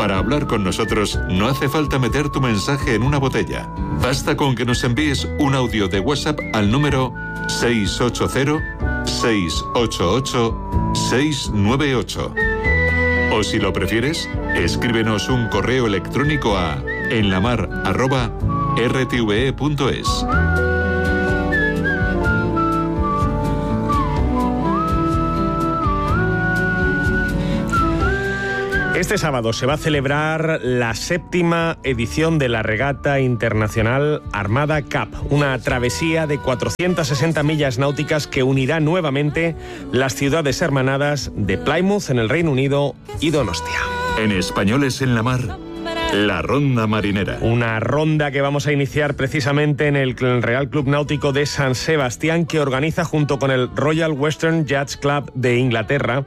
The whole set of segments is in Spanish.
Para hablar con nosotros no hace falta meter tu mensaje en una botella. Basta con que nos envíes un audio de WhatsApp al número 680-688-698. O si lo prefieres, escríbenos un correo electrónico a enlamar@rtve.es. Este sábado se va a celebrar la 7ª edición de la regata internacional Armada Cup, una travesía de 460 millas náuticas que unirá nuevamente las ciudades hermanadas de Plymouth en el Reino Unido y Donostia. En Españoles en la Mar, la Ronda Marinera. Una ronda que vamos a iniciar precisamente en el Real Club Náutico de San Sebastián, que organiza junto con el Royal Western Yachts Club de Inglaterra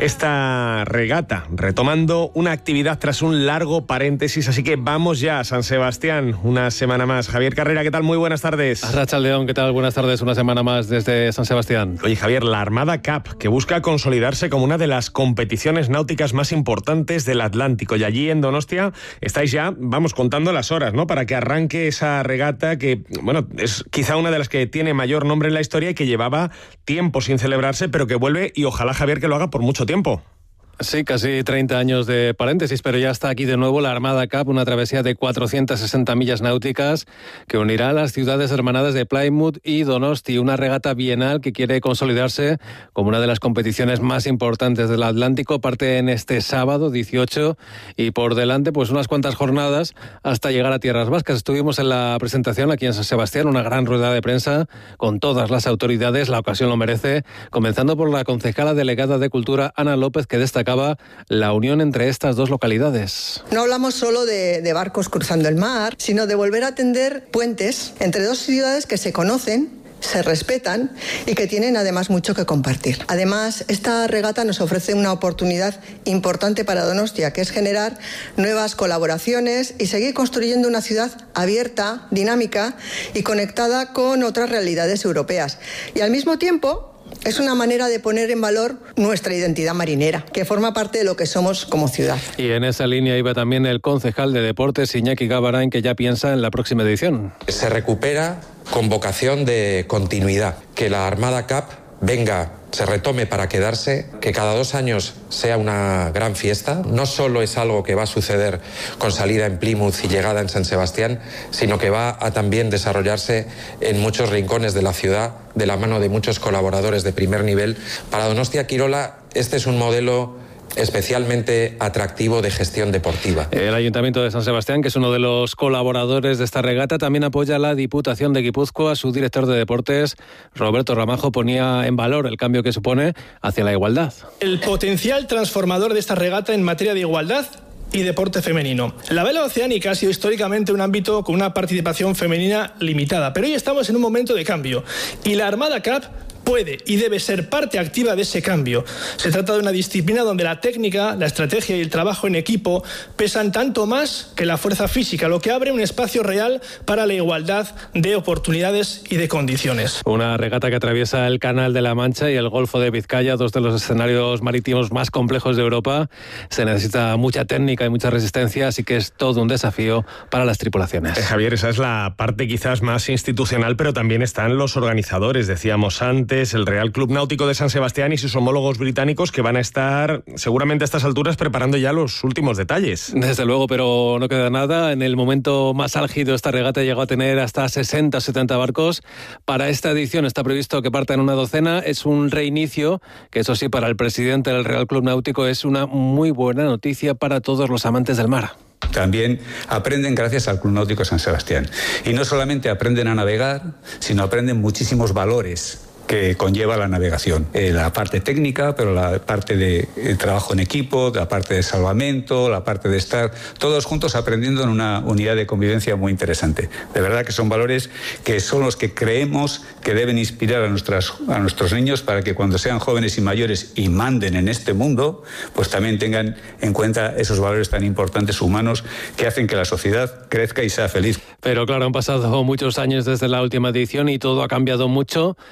esta regata, retomando una actividad tras un largo paréntesis. Así que vamos ya a San Sebastián una semana más. Javier Carrera, ¿qué tal? Muy buenas tardes. Arratsaldeon, ¿qué tal? Buenas tardes, una semana más desde San Sebastián. Oye, Javier, la Armada Cup, que busca consolidarse como una de las competiciones náuticas más importantes del Atlántico. Y allí en Donostia estáis ya, vamos, contando las horas, ¿no?, para que arranque esa regata que, bueno, es quizá una de las que tiene mayor nombre en la historia y que llevaba tiempo sin celebrarse, pero que vuelve, y ojalá, Javier, que lo haga por mucho tiempo. Sí, casi 30 años de paréntesis, pero ya está aquí de nuevo la Armada Cup, una travesía de 460 millas náuticas que unirá a las ciudades hermanadas de Plymouth y Donosti, una regata bienal que quiere consolidarse como una de las competiciones más importantes del Atlántico. Parte en este sábado 18 y por delante pues unas cuantas jornadas hasta llegar a tierras vascas. Estuvimos en la presentación aquí en San Sebastián, una gran rueda de prensa con todas las autoridades, la ocasión lo merece, comenzando por la concejala delegada de Cultura, Ana López, que destaca la unión entre estas dos localidades. No hablamos solo de barcos cruzando el mar, sino de volver a tender puentes entre dos ciudades que se conocen, se respetan y que tienen además mucho que compartir. Además, esta regata nos ofrece una oportunidad importante para Donostia, que es generar nuevas colaboraciones y seguir construyendo una ciudad abierta, dinámica y conectada con otras realidades europeas. Y al mismo tiempo, es una manera de poner en valor nuestra identidad marinera, que forma parte de lo que somos como ciudad. Y en esa línea iba también el concejal de Deportes, Iñaki Gabarain, que ya piensa en la próxima edición. Se recupera con vocación de continuidad, que la Armada Cup venga, se retome para quedarse, que cada 2 años sea una gran fiesta. No solo es algo que va a suceder con salida en Plymouth y llegada en San Sebastián, sino que va a también desarrollarse en muchos rincones de la ciudad, de la mano de muchos colaboradores de primer nivel. Para Donostia Quirola, este es un modelo especialmente atractivo de gestión deportiva. El Ayuntamiento de San Sebastián, que es uno de los colaboradores de esta regata, también apoya a la Diputación de Guipúzcoa. Su director de deportes, Roberto Ramajo, ponía en valor el cambio que supone hacia la igualdad. El potencial transformador de esta regata en materia de igualdad y deporte femenino. La vela oceánica ha sido históricamente un ámbito con una participación femenina limitada, pero hoy estamos en un momento de cambio y la Armada Cup puede y debe ser parte activa de ese cambio. Se trata de una disciplina donde la técnica, la estrategia y el trabajo en equipo pesan tanto más que la fuerza física, lo que abre un espacio real para la igualdad de oportunidades y de condiciones. Una regata que atraviesa el Canal de la Mancha y el Golfo de Vizcaya, dos de los escenarios marítimos más complejos de Europa. Se necesita mucha técnica y mucha resistencia, así que es todo un desafío para las tripulaciones. Javier, esa es la parte quizás más institucional, pero también están los organizadores, decíamos antes, el Real Club Náutico de San Sebastián y sus homólogos británicos, que van a estar seguramente a estas alturas preparando ya los últimos detalles. Desde luego, pero no queda nada. En el momento más álgido esta regata llegó a tener hasta 60 o 70 barcos. Para esta edición está previsto que partan una docena. Es un reinicio que, eso sí, para el presidente del Real Club Náutico es una muy buena noticia para todos los amantes del mar. También aprenden gracias al Club Náutico San Sebastián. Y no solamente aprenden a navegar, sino aprenden muchísimos valores que conlleva la navegación. La parte técnica, pero la parte de trabajo en equipo, la parte de salvamento, la parte de estar todos juntos aprendiendo en una unidad de convivencia muy interesante. De verdad que son valores que son los que creemos que deben inspirar a nuestros niños para que cuando sean jóvenes y mayores y manden en este mundo, pues también tengan en cuenta esos valores tan importantes humanos que hacen que la sociedad crezca y sea feliz. Pero claro, han pasado muchos años desde la última edición y todo ha cambiado mucho. También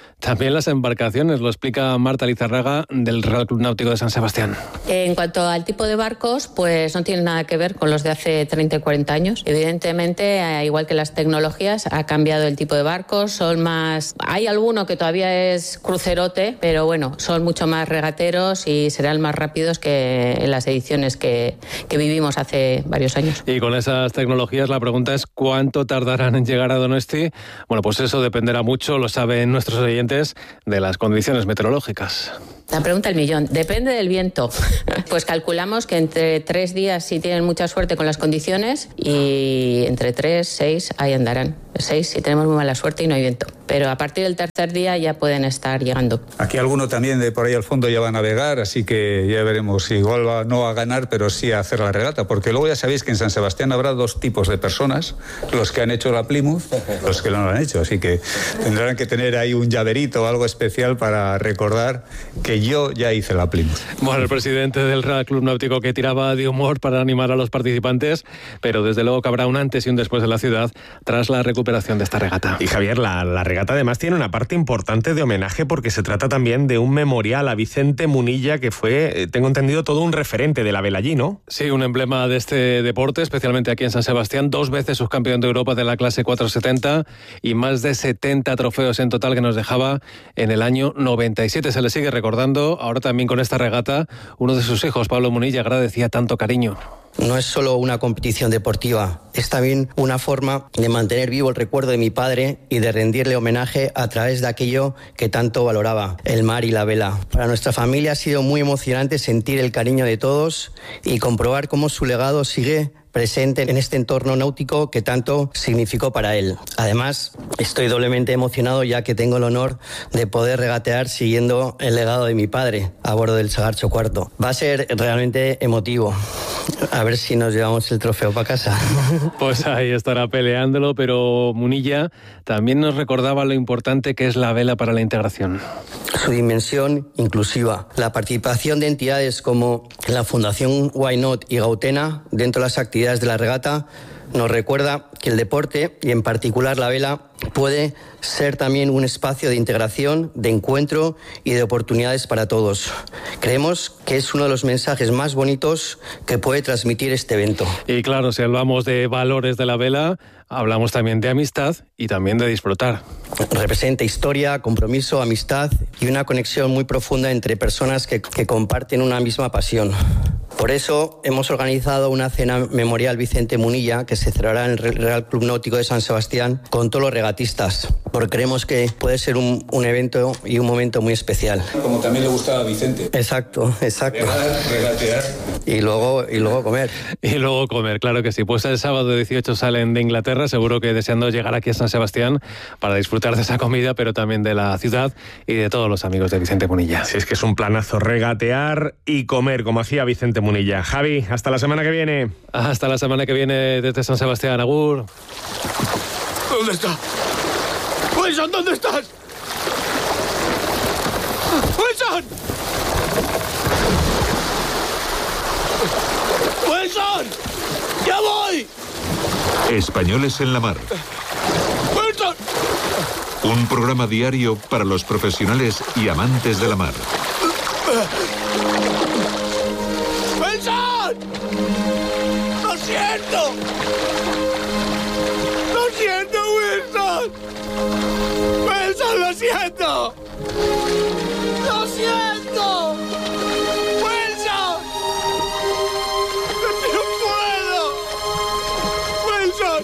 También las embarcaciones, lo explica Marta Lizarraga del Real Club Náutico de San Sebastián. En cuanto al tipo de barcos, pues no tiene nada que ver con los de hace 30 y 40 años. Evidentemente, igual que las tecnologías, ha cambiado el tipo de barcos, son más... Hay alguno que todavía es crucerote, pero bueno, son mucho más regateros y serán más rápidos que en las ediciones que vivimos hace varios años. Y con esas tecnologías la pregunta es ¿cuánto tardarán en llegar a Donosti? Bueno, pues eso dependerá mucho, lo saben nuestros oyentes, de las condiciones meteorológicas. La pregunta del millón. Depende del viento. Pues calculamos que entre 3 días, si tienen mucha suerte con las condiciones, y entre 3, 6, ahí andarán. 6 si tenemos muy mala suerte y no hay viento. Pero a partir del tercer día ya pueden estar llegando. Aquí alguno también de por ahí al fondo ya va a navegar, así que ya veremos si igual no a ganar, pero sí a hacer la regata. Porque luego ya sabéis que en San Sebastián habrá 2 tipos de personas, los que han hecho la Plymouth, los que no lo han hecho. Así que tendrán que tener ahí un llaverito o algo especial para recordar que yo ya hice la Plymouth. Bueno, el presidente del Real Club Náutico que tiraba de humor para animar a los participantes, pero desde luego que habrá un antes y un después en la ciudad tras la recuperación de esta regata. Y Javier, la regata además tiene una parte importante de homenaje porque se trata también de un memorial a Vicente Munilla, que fue, tengo entendido, todo un referente de la vela allí, ¿no? Sí, un emblema de este deporte, especialmente aquí en San Sebastián, 2 veces subcampeón de Europa de la clase 470 y más de 70 trofeos en total que nos dejaba en el año 97. Se le sigue recordando. Ahora también con esta regata, uno de sus hijos, Pablo Munilla, agradecía tanto cariño. No es solo una competición deportiva, es también una forma de mantener vivo el recuerdo de mi padre y de rendirle homenaje a través de aquello que tanto valoraba, el mar y la vela. Para nuestra familia ha sido muy emocionante sentir el cariño de todos y comprobar cómo su legado sigue presente en este entorno náutico que tanto significó para él. Además, estoy doblemente emocionado ya que tengo el honor de poder regatear siguiendo el legado de mi padre a bordo del Sagarcho IV. Va a ser realmente emotivo. A ver si nos llevamos el trofeo para casa. Pues ahí estará peleándolo, pero Munilla también nos recordaba lo importante que es la vela para la integración. Su dimensión inclusiva. La participación de entidades como la Fundación Why Not y Gautena dentro de las actividades de la regata nos recuerda que el deporte, y en particular la vela, puede ser también un espacio de integración, de encuentro y de oportunidades para todos. Creemos que es uno de los mensajes más bonitos que puede transmitir este evento. Y claro, si hablamos de valores de la vela, hablamos también de amistad y también de disfrutar. Representa historia, compromiso, amistad y una conexión muy profunda entre personas que comparten una misma pasión. Por eso hemos organizado una cena memorial Vicente Munilla que se celebrará en el Real Club Náutico de San Sebastián con todos los regatistas, porque creemos que puede ser un evento y un momento muy especial. Como también le gustaba a Vicente. Exacto. Regatear. Y luego comer. Y luego comer, claro que sí. Pues el sábado 18 salen de Inglaterra, seguro que deseando llegar aquí a San Sebastián para disfrutar de esa comida, pero también de la ciudad y de todos los amigos de Vicente Munilla. Sí, es que es un planazo regatear y comer, como hacía Vicente Munilla. Javi, hasta la semana que viene. Hasta la semana que viene desde San Sebastián. Agur. ¿Dónde está? ¡Wilson, ¿dónde estás? ¡Wilson! ¡Wilson! ¡Ya voy! Españoles en la mar. ¡Wilson! Un programa diario para los profesionales y amantes de la mar. ¡Wilson! ¡Lo siento! ¡Lo siento, Wilson! ¡Wilson, lo siento! ¡Lo siento! ¡Wilson! ¡No puedo! ¡Wilson!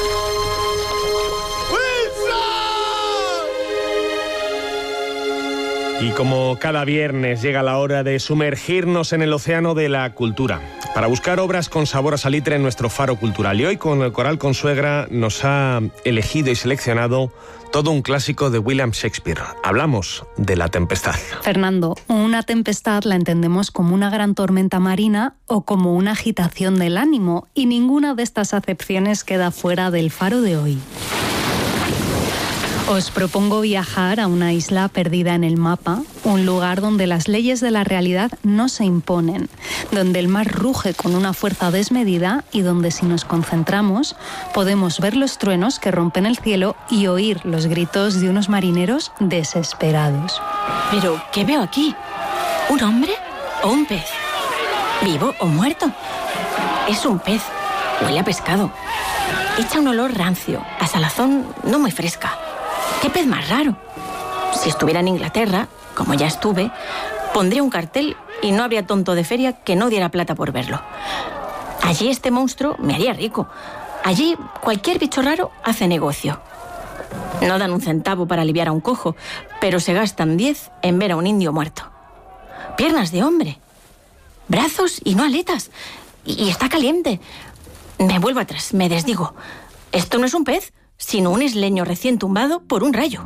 ¡Wilson! Y como cada viernes llega la hora de sumergirnos en el océano de la cultura, para buscar obras con sabor a salitre en nuestro faro cultural. Y hoy con el Coral Consuegra nos ha elegido y seleccionado todo un clásico de William Shakespeare. Hablamos de La Tempestad. Fernando, una tempestad la entendemos como una gran tormenta marina o como una agitación del ánimo, y ninguna de estas acepciones queda fuera del faro de hoy. Os propongo viajar a una isla perdida en el mapa, un lugar donde las leyes de la realidad no se imponen, donde el mar ruge con una fuerza desmedida y donde si nos concentramos podemos ver los truenos que rompen el cielo y oír los gritos de unos marineros desesperados. ¿Pero qué veo aquí? ¿Un hombre o un pez? ¿Vivo o muerto? Es un pez. Huele a pescado. Echa un olor rancio, a salazón no muy fresca. ¡Qué pez más raro! Si estuviera en Inglaterra, como ya estuve, pondría un cartel y no habría tonto de feria que no diera plata por verlo. Allí este monstruo me haría rico. Allí cualquier bicho raro hace negocio. No dan un centavo para aliviar a un cojo, pero se gastan 10 en ver a un indio muerto. Piernas de hombre, brazos y no aletas. Y está caliente. Me vuelvo atrás, me desdigo. Esto no es un pez, sino un isleño recién tumbado por un rayo.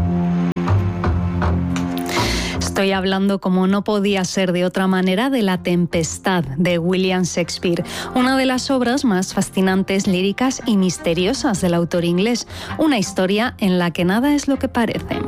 Estoy hablando, como no podía ser de otra manera, de La Tempestad, de William Shakespeare, una de las obras más fascinantes, líricas y misteriosas del autor inglés, una historia en la que nada es lo que parece.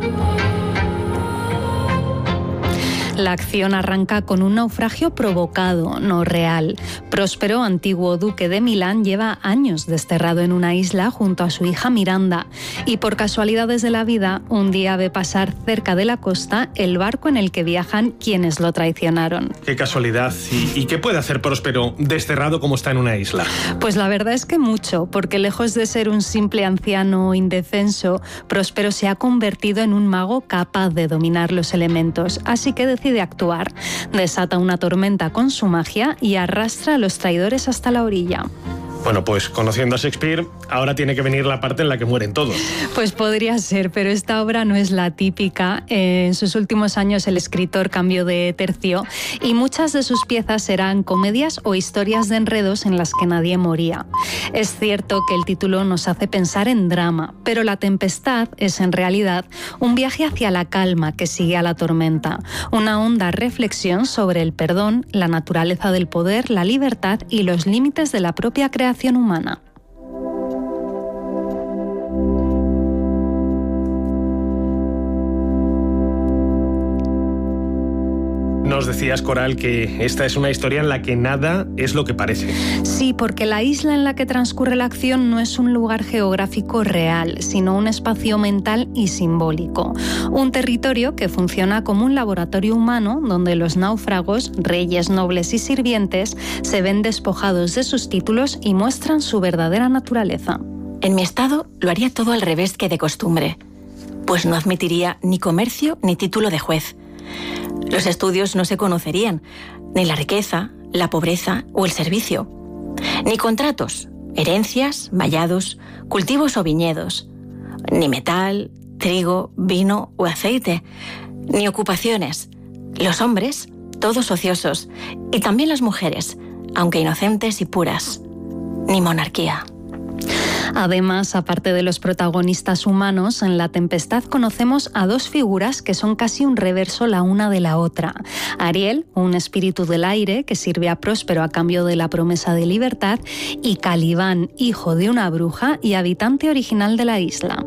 La acción arranca con un naufragio provocado, no real. Próspero, antiguo duque de Milán, lleva años desterrado en una isla junto a su hija Miranda y por casualidades de la vida, un día ve pasar cerca de la costa el barco en el que viajan quienes lo traicionaron. Qué casualidad. ¿Y qué puede hacer Próspero desterrado como está en una isla? Pues la verdad es que mucho, porque lejos de ser un simple anciano indefenso, Próspero se ha convertido en un mago capaz de dominar los elementos, así que decide actuar, desata una tormenta con su magia y arrastra a los traidores hasta la orilla. Bueno, pues conociendo a Shakespeare, ahora tiene que venir la parte en la que mueren todos. Pues podría ser, pero esta obra no es la típica. En sus últimos años el escritor cambió de tercio y muchas de sus piezas eran comedias o historias de enredos en las que nadie moría. Es cierto que el título nos hace pensar en drama, pero La Tempestad es en realidad un viaje hacia la calma que sigue a la tormenta, una honda reflexión sobre el perdón, la naturaleza del poder, la libertad y los límites de la propia creación humana. Nos decías, Coral, que esta es una historia en la que nada es lo que parece. Sí, porque la isla en la que transcurre la acción no es un lugar geográfico real, sino un espacio mental y simbólico. Un territorio que funciona como un laboratorio humano donde los náufragos, reyes, nobles y sirvientes, se ven despojados de sus títulos y muestran su verdadera naturaleza. En mi estado lo haría todo al revés que de costumbre, pues no admitiría ni comercio ni título de juez. Los estudios no se conocerían, ni la riqueza, la pobreza o el servicio, ni contratos, herencias, vallados, cultivos o viñedos, ni metal, trigo, vino o aceite, ni ocupaciones. Los hombres, todos ociosos, y también las mujeres, aunque inocentes y puras, ni monarquía. Además, aparte de los protagonistas humanos, en La Tempestad conocemos a dos figuras que son casi un reverso la una de la otra. Ariel, un espíritu del aire que sirve a Próspero a cambio de la promesa de libertad, y Calibán, hijo de una bruja y habitante original de la isla.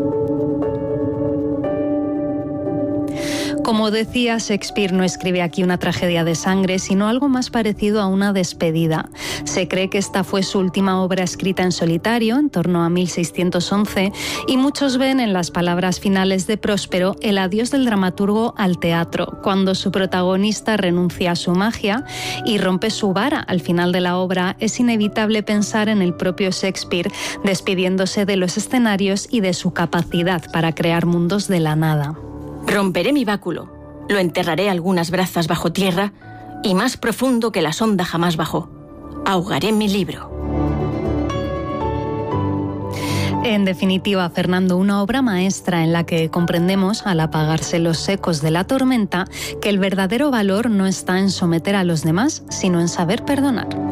Como decía, Shakespeare no escribe aquí una tragedia de sangre, sino algo más parecido a una despedida. Se cree que esta fue su última obra escrita en solitario, en torno a 1611, y muchos ven en las palabras finales de Próspero el adiós del dramaturgo al teatro, cuando su protagonista renuncia a su magia y rompe su vara. Al final de la obra es inevitable pensar en el propio Shakespeare despidiéndose de los escenarios y de su capacidad para crear mundos de la nada. Romperé mi báculo, lo enterraré algunas brazas bajo tierra y más profundo que la sonda jamás bajó. Ahogaré mi libro. En definitiva, Fernando, una obra maestra en la que comprendemos, al apagarse los ecos de la tormenta, que el verdadero valor no está en someter a los demás, sino en saber perdonar.